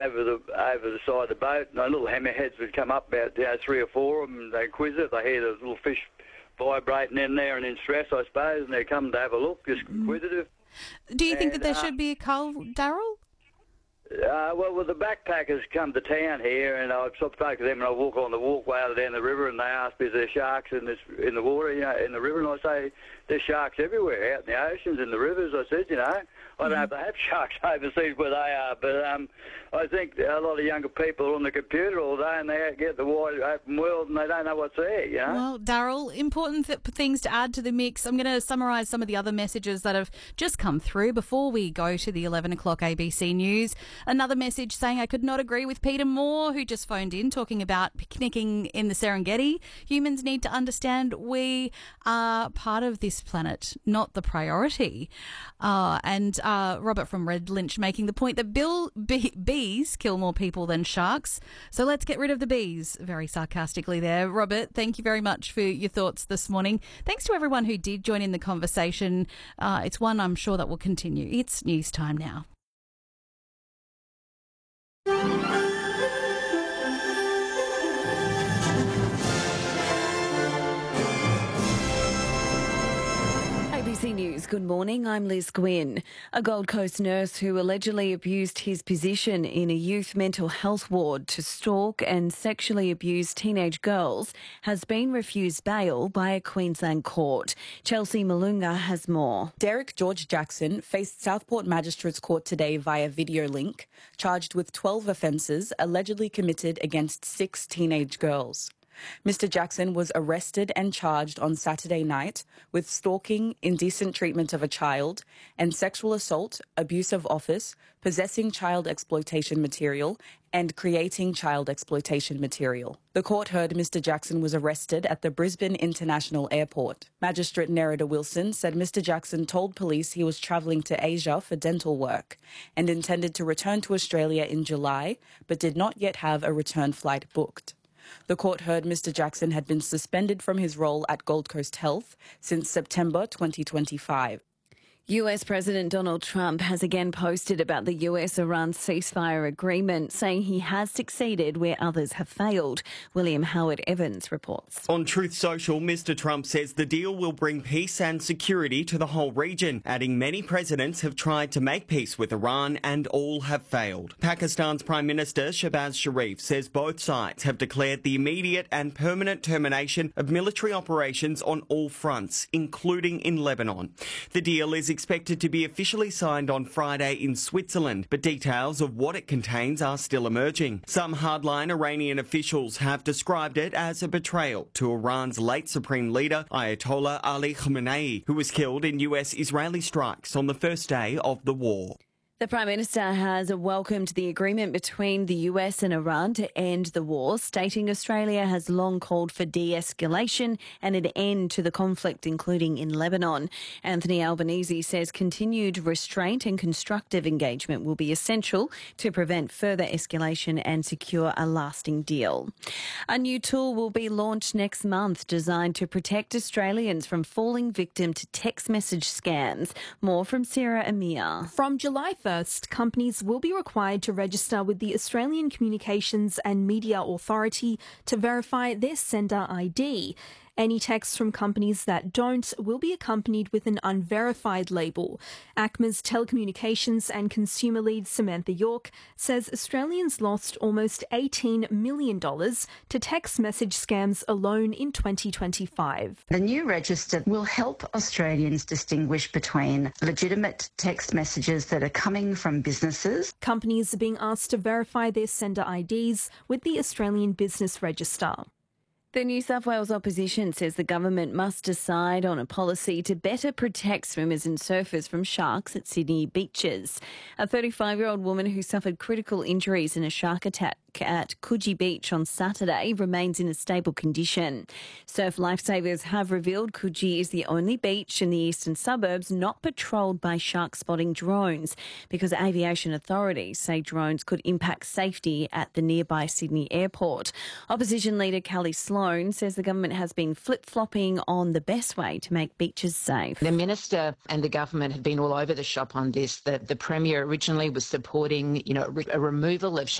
over the side of the boat, and the little hammerheads would come up, about 3 or 4 of them, and they'd quiz it. They hear the little fish vibrating in there and in stress, I suppose, and they come to have a look, just inquisitive. Do you think that there should be a cull, Daryl? Well, the backpackers come to town here, and I've spoken to them, and I walk on the walkway out down the river, and they ask me, is there sharks in the water, in the river? And I say, there's sharks everywhere, out in the oceans, in the rivers. I said, I don't know if they have sharks overseas where they are, but I think a lot of younger people are on the computer all day, and they get the wide open world, and they don't know what's there, Well, Daryl, important things to add to the mix. I'm going to summarise some of the other messages that have just come through before we go to the 11 o'clock ABC News. Another message saying I could not agree with Peter Moore, who just phoned in talking about picnicking in the Serengeti. Humans need to understand we are part of this planet, not the priority. And Robert from Red Lynch making the point that bees kill more people than sharks. So let's get rid of the bees. Very sarcastically there. Robert, thank you very much for your thoughts this morning. Thanks to everyone who did join in the conversation. It's one I'm sure that will continue. It's news time now. ABC News, good morning, I'm Liz Gwynn. A Gold Coast nurse who allegedly abused his position in a youth mental health ward to stalk and sexually abuse teenage girls has been refused bail by a Queensland court. Chelsea Malunga has more. Derek George Jackson faced Southport Magistrates Court today via video link, charged with 12 offences allegedly committed against 6 teenage girls. Mr. Jackson was arrested and charged on Saturday night with stalking, indecent treatment of a child, and sexual assault, abuse of office, possessing child exploitation material, and creating child exploitation material. The court heard Mr. Jackson was arrested at the Brisbane International Airport. Magistrate Nerida Wilson said Mr. Jackson told police he was travelling to Asia for dental work and intended to return to Australia in July, but did not yet have a return flight booked. The court heard Mr. Jackson had been suspended from his role at Gold Coast Health since September 2025. US President Donald Trump has again posted about the US-Iran ceasefire agreement, saying he has succeeded where others have failed. William Howard Evans reports. On Truth Social, Mr. Trump says the deal will bring peace and security to the whole region, adding many presidents have tried to make peace with Iran and all have failed. Pakistan's Prime Minister Shehbaz Sharif says both sides have declared the immediate and permanent termination of military operations on all fronts, including in Lebanon. The deal is expected to be officially signed on Friday in Switzerland, but details of what it contains are still emerging. Some hardline Iranian officials have described it as a betrayal to Iran's late supreme leader, Ayatollah Ali Khamenei, who was killed in US-Israeli strikes on the first day of the war. The Prime Minister has welcomed the agreement between the US and Iran to end the war, stating Australia has long called for de-escalation and an end to the conflict, including in Lebanon. Anthony Albanese says continued restraint and constructive engagement will be essential to prevent further escalation and secure a lasting deal. A new tool will be launched next month designed to protect Australians from falling victim to text message scams. More from Sarah Amir. From July 1st, companies will be required to register with the Australian Communications and Media Authority to verify their sender ID. Any texts from companies that don't will be accompanied with an unverified label. ACMA's telecommunications and consumer lead Samantha York says Australians lost almost $18 million to text message scams alone in 2025. The new register will help Australians distinguish between legitimate text messages that are coming from businesses. Companies are being asked to verify their sender IDs with the Australian Business Register. The New South Wales opposition says the government must decide on a policy to better protect swimmers and surfers from sharks at Sydney beaches. A 35-year-old woman who suffered critical injuries in a shark attack at Coogee Beach on Saturday remains in a stable condition. Surf lifesavers have revealed Coogee is the only beach in the eastern suburbs not patrolled by shark spotting drones because aviation authorities say drones could impact safety at the nearby Sydney airport. Opposition leader Kelly Sloan says the government has been flip-flopping on the best way to make beaches safe. The Minister and the government have been all over the shop on this. The Premier originally was supporting, a removal of